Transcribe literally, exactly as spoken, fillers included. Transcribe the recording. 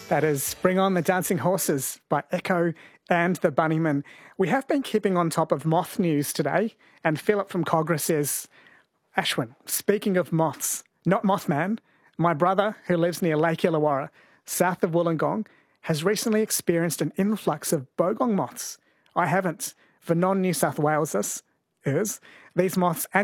That is Bring On the Dancing Horses by Echo and the Bunnymen. We have been keeping on top of moth news today, and Philip from Cogra says, Ashwin, speaking of moths, not Mothman, my brother, who lives near Lake Illawarra, south of Wollongong, has recently experienced an influx of bogong moths. I haven't. For non-New South Walesers, these moths